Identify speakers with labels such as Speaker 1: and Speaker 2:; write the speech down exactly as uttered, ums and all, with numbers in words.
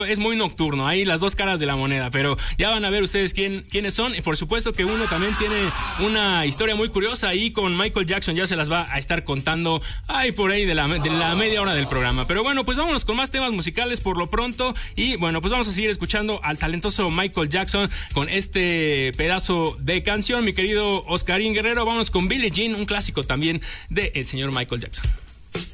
Speaker 1: es muy nocturno, hay las dos caras de la moneda, pero ya van a ver ustedes quién, quiénes son. Y por supuesto que uno también tiene una historia muy curiosa ahí con Michael Jackson, ya se las va a estar contando ahí por ahí de la, de la media hora del programa. Pero bueno, pues vámonos con más temas musicales por lo pronto, y bueno, pues vamos a seguir escuchando al talentoso Michael Jackson con este pedazo de canción, mi querido Oscarín Guerrero. Vámonos con Billie Jean, un clásico también del señor Michael Jackson.